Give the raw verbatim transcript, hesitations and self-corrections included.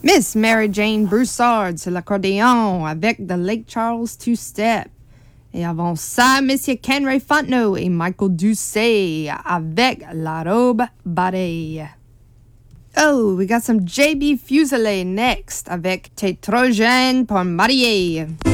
Miss Mary Jane Broussard sur l'accordéon avec The Lake Charles Two-Step. Et avant ça, Monsieur Ken Ray Fontenot et Michael Doucet avec La Robe Barrée. Oh, we got some J B Fuselier next avec T'es trop jeune pour marier.